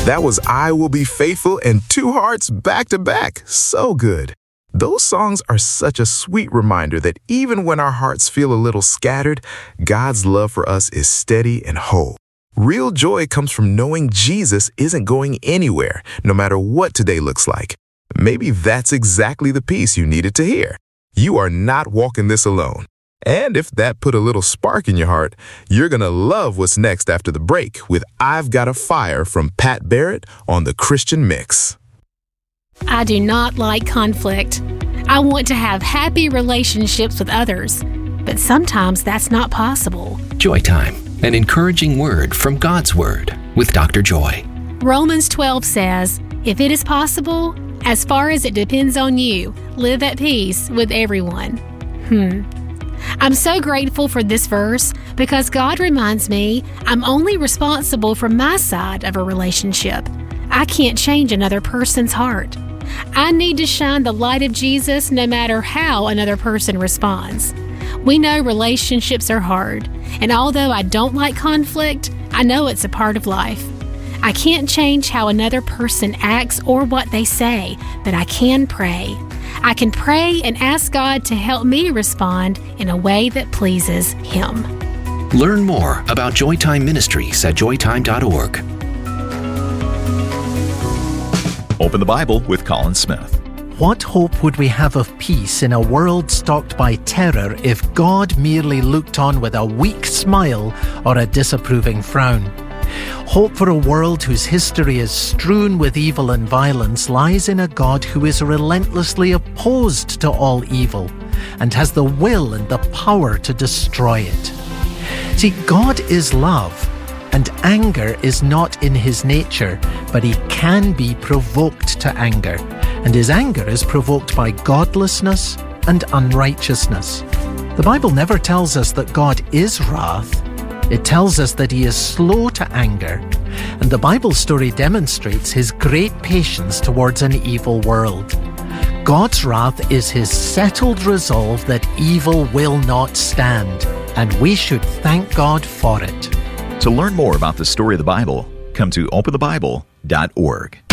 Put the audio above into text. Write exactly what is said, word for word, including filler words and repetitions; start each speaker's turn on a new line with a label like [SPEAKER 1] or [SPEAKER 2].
[SPEAKER 1] That was I Will Be Faithful and Two Hearts back to back. So good. Those songs are such a sweet reminder that even when our hearts feel a little scattered, God's love for us is steady and whole. Real joy comes from knowing Jesus isn't going anywhere, no matter what today looks like. Maybe that's exactly the peace you needed to hear. You are not walking this alone. And if that put a little spark in your heart, you're going to love what's next after the break with I've Got a Fire from Pat Barrett on the Christian Mix.
[SPEAKER 2] I do not like conflict. I want to have happy relationships with others, but sometimes that's not possible.
[SPEAKER 3] Joy Time, an encouraging word from God's Word with Doctor Joy.
[SPEAKER 2] Romans twelve says, if it is possible, as far as it depends on you, live at peace with everyone. Hmm. I'm so grateful for this verse because God reminds me I'm only responsible for my side of a relationship. I can't change another person's heart. I need to shine the light of Jesus no matter how another person responds. We know relationships are hard, and although I don't like conflict, I know it's a part of life. I can't change how another person acts or what they say, but I can pray. I can pray and ask God to help me respond in a way that pleases Him.
[SPEAKER 3] Learn more about Joytime Ministries at joytime dot org.
[SPEAKER 4] Open the Bible with Colin Smith.
[SPEAKER 5] What hope would we have of peace in a world stalked by terror if God merely looked on with a weak smile or a disapproving frown? Hope for a world whose history is strewn with evil and violence lies in a God who is relentlessly opposed to all evil and has the will and the power to destroy it. See, God is love, and anger is not in His nature, but He can be provoked to anger, and His anger is provoked by godlessness and unrighteousness. The Bible never tells us that God is wrath. It tells us that He is slow to anger, and the Bible story demonstrates His great patience towards an evil world. God's wrath is His settled resolve that evil will not stand, and we should thank God for it.
[SPEAKER 4] To learn more about the story of the Bible, come to open the bible dot org.